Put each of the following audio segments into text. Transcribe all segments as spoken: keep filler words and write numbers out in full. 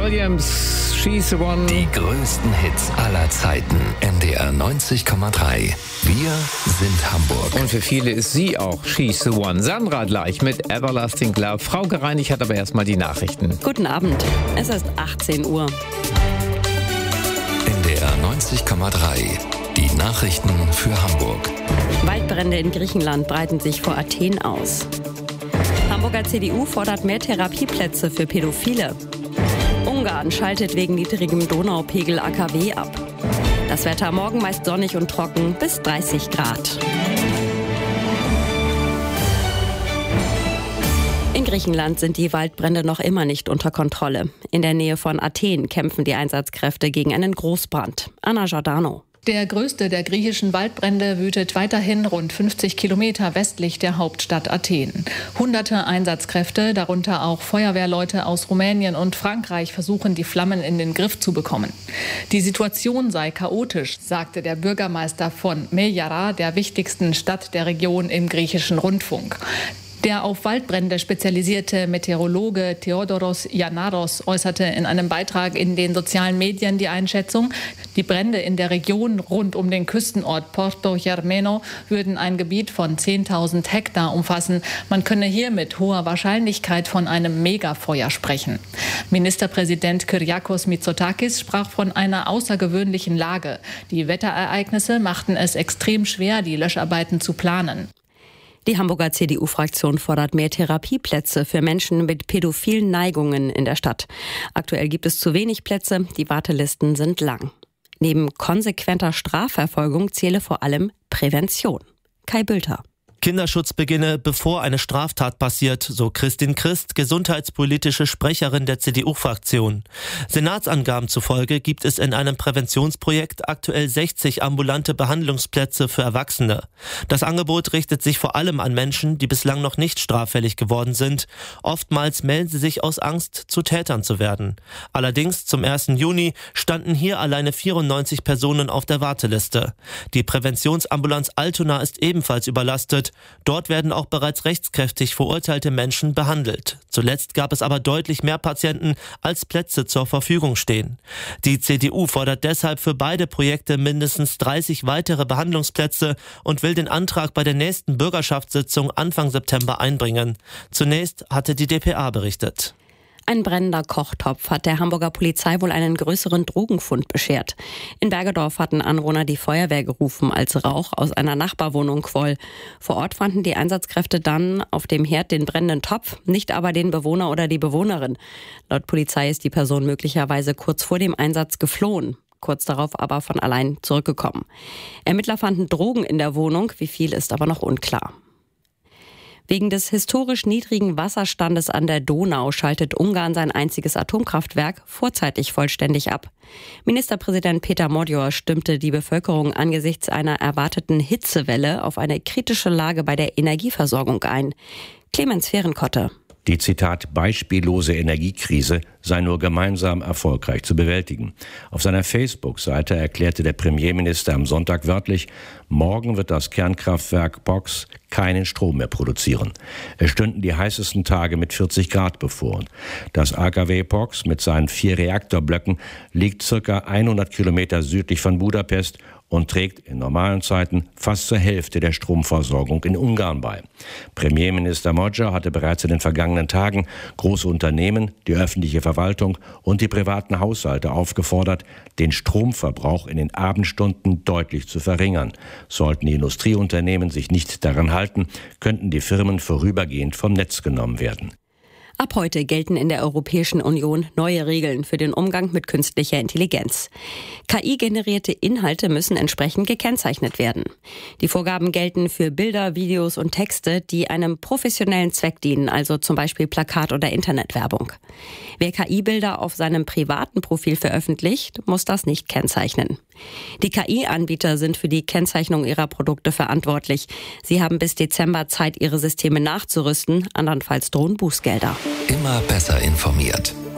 Williams, She's the One. Die größten Hits aller Zeiten. N D R neunzig Komma drei. Wir sind Hamburg. Und für viele ist sie auch She's the One. Sandra gleich mit Everlasting Love. Frau Gereinigt hat aber erstmal die Nachrichten. Guten Abend. Es ist achtzehn Uhr. N D R neunzig Komma drei. Die Nachrichten für Hamburg. Waldbrände in Griechenland breiten sich vor Athen aus. Hamburger C D U fordert mehr Therapieplätze für Pädophile. Ungarn schaltet wegen niedrigem Donaupegel A K W ab. Das Wetter morgen meist sonnig und trocken bis dreißig Grad. In Griechenland sind die Waldbrände noch immer nicht unter Kontrolle. In der Nähe von Athen kämpfen die Einsatzkräfte gegen einen Großbrand. Anna Giordano. Der größte der griechischen Waldbrände wütet weiterhin rund fünfzig Kilometer westlich der Hauptstadt Athen. Hunderte Einsatzkräfte, darunter auch Feuerwehrleute aus Rumänien und Frankreich, versuchen, die Flammen in den Griff zu bekommen. Die Situation sei chaotisch, sagte der Bürgermeister von Meyara, der wichtigsten Stadt der Region, im griechischen Rundfunk. Der auf Waldbrände spezialisierte Meteorologe Theodoros Yanaros äußerte in einem Beitrag in den sozialen Medien die Einschätzung, die Brände in der Region rund um den Küstenort Porto Germeno würden ein Gebiet von zehntausend Hektar umfassen. Man könne hier mit hoher Wahrscheinlichkeit von einem Megafeuer sprechen. Ministerpräsident Kyriakos Mitsotakis sprach von einer außergewöhnlichen Lage. Die Wetterereignisse machten es extrem schwer, die Löscharbeiten zu planen. Die Hamburger C D U-Fraktion fordert mehr Therapieplätze für Menschen mit pädophilen Neigungen in der Stadt. Aktuell gibt es zu wenig Plätze, die Wartelisten sind lang. Neben konsequenter Strafverfolgung zähle vor allem Prävention. Kai Bülter. Kinderschutz beginne, bevor eine Straftat passiert, so Christin Christ, gesundheitspolitische Sprecherin der C D U-Fraktion. Senatsangaben zufolge gibt es in einem Präventionsprojekt aktuell sechzig ambulante Behandlungsplätze für Erwachsene. Das Angebot richtet sich vor allem an Menschen, die bislang noch nicht straffällig geworden sind. Oftmals melden sie sich aus Angst, zu Tätern zu werden. Allerdings zum ersten Juni standen hier alleine vierundneunzig Personen auf der Warteliste. Die Präventionsambulanz Altona ist ebenfalls überlastet. Dort werden auch bereits rechtskräftig verurteilte Menschen behandelt. Zuletzt gab es aber deutlich mehr Patienten, als Plätze zur Verfügung stehen. Die C D U fordert deshalb für beide Projekte mindestens dreißig weitere Behandlungsplätze und will den Antrag bei der nächsten Bürgerschaftssitzung Anfang September einbringen. Zunächst hatte die D P A berichtet. Ein brennender Kochtopf hat der Hamburger Polizei wohl einen größeren Drogenfund beschert. In Bergedorf hatten Anwohner die Feuerwehr gerufen, als Rauch aus einer Nachbarwohnung quoll. Vor Ort fanden die Einsatzkräfte dann auf dem Herd den brennenden Topf, nicht aber den Bewohner oder die Bewohnerin. Laut Polizei ist die Person möglicherweise kurz vor dem Einsatz geflohen, kurz darauf aber von allein zurückgekommen. Ermittler fanden Drogen in der Wohnung, wie viel ist aber noch unklar. Wegen des historisch niedrigen Wasserstandes an der Donau schaltet Ungarn sein einziges Atomkraftwerk vorzeitig vollständig ab. Ministerpräsident Peter Magyar stimmte die Bevölkerung angesichts einer erwarteten Hitzewelle auf eine kritische Lage bei der Energieversorgung ein. Clemens Fehrenkotte. Die, Zitat, beispiellose Energiekrise sei nur gemeinsam erfolgreich zu bewältigen. Auf seiner Facebook-Seite erklärte der Premierminister am Sonntag wörtlich, morgen wird das Kernkraftwerk Box keinen Strom mehr produzieren. Es stünden die heißesten Tage mit vierzig Grad bevor. Das A K W Box mit seinen vier Reaktorblöcken liegt circa hundert Kilometer südlich von Budapest und trägt in normalen Zeiten fast zur Hälfte der Stromversorgung in Ungarn bei. Premierminister Magyar hatte bereits in den vergangenen Tagen große Unternehmen, die öffentliche Verwaltung und die privaten Haushalte aufgefordert, den Stromverbrauch in den Abendstunden deutlich zu verringern. Sollten die Industrieunternehmen sich nicht daran halten, könnten die Firmen vorübergehend vom Netz genommen werden. Ab heute gelten in der Europäischen Union neue Regeln für den Umgang mit künstlicher Intelligenz. K I-generierte Inhalte müssen entsprechend gekennzeichnet werden. Die Vorgaben gelten für Bilder, Videos und Texte, die einem professionellen Zweck dienen, also zum Beispiel Plakat- oder Internetwerbung. Wer K I-Bilder auf seinem privaten Profil veröffentlicht, muss das nicht kennzeichnen. Die K I-Anbieter sind für die Kennzeichnung ihrer Produkte verantwortlich. Sie haben bis Dezember Zeit, ihre Systeme nachzurüsten, andernfalls drohen Bußgelder. Immer besser informiert. N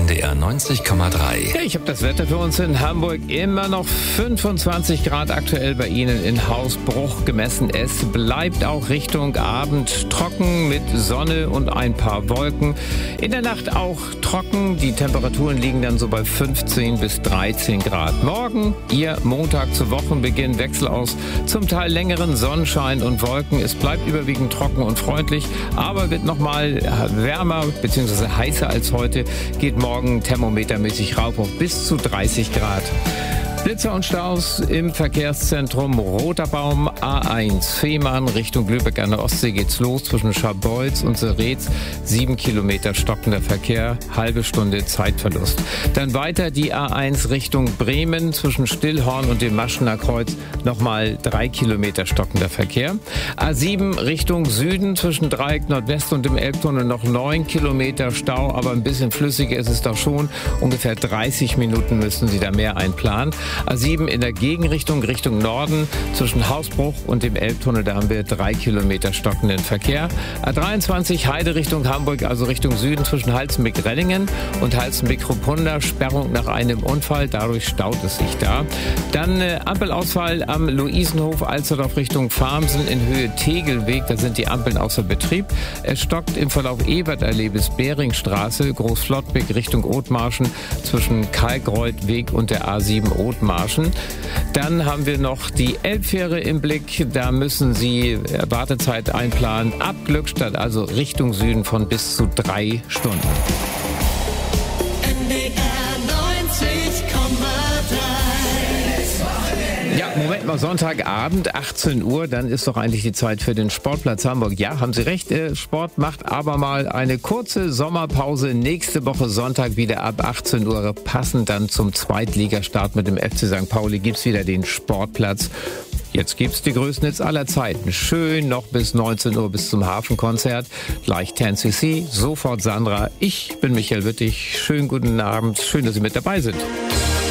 N D R neunzig Komma drei. Ja, ich habe das Wetter für uns in Hamburg. Immer noch fünfundzwanzig Grad aktuell bei Ihnen in Hausbruch gemessen. Es bleibt auch Richtung Abend trocken mit Sonne und ein paar Wolken. In der Nacht auch trocken. Die Temperaturen liegen dann so bei fünfzehn bis dreizehn Grad. Morgen, Ihr Montag zu Wochenbeginn, Wechsel aus zum Teil längeren Sonnenschein und Wolken. Es bleibt überwiegend trocken und freundlich, aber wird nochmal wärmer bzw. heißer als heute. Geht morgen thermometermäßig rauf auf bis zu dreißig Grad. Blitzer und Staus im Verkehrszentrum Roter Baum A eins Fehmarn Richtung Lübeck an der Ostsee geht's los zwischen Scharbeutz und Seretz. Sieben Kilometer stockender Verkehr, halbe Stunde Zeitverlust. Dann weiter die A eins Richtung Bremen zwischen Stillhorn und dem Maschener Kreuz. Nochmal drei Kilometer stockender Verkehr. A sieben Richtung Süden zwischen Dreieck Nordwest und dem Elbtunnel noch neun Kilometer Stau, aber ein bisschen flüssiger ist es doch schon. Ungefähr dreißig Minuten müssen Sie da mehr einplanen. A sieben in der Gegenrichtung, Richtung Norden, zwischen Hausbruch und dem Elbtunnel, da haben wir drei Kilometer stockenden Verkehr. A dreiundzwanzig Heide Richtung Hamburg, also Richtung Süden zwischen Halstenbeck-Rellingen und Halstenbeck-Ruppunda, Sperrung nach einem Unfall, dadurch staut es sich da. Dann äh, Ampelausfall am Luisenhof, Alsterdorf Richtung Farmsen in Höhe Tegelweg, da sind die Ampeln außer Betrieb. Es stockt im Verlauf Ebertallee bis Beringstraße, Großflottbeck Richtung Othmarschen zwischen Kalkreuthweg und der A sieben Othmarschen. Dann haben wir noch die Elbfähre im Blick. Da müssen Sie Wartezeit einplanen. Ab Glückstadt, also Richtung Süden von bis zu drei Stunden. N D R neunzig Komma drei. Ja, Moment mal, Sonntagabend, achtzehn Uhr, dann ist doch eigentlich die Zeit für den Sportplatz Hamburg. Ja, haben Sie recht, äh, Sport macht aber mal eine kurze Sommerpause. Nächste Woche Sonntag wieder ab achtzehn Uhr, passend dann zum Zweitligastart mit dem F C Sankt Pauli, gibt's wieder den Sportplatz. Jetzt gibt's die größten Hits aller Zeiten. Schön noch bis neunzehn Uhr, bis zum Hafenkonzert. Gleich ten C C, sofort Sandra. Ich bin Michael Wittig. Schönen guten Abend, schön, dass Sie mit dabei sind.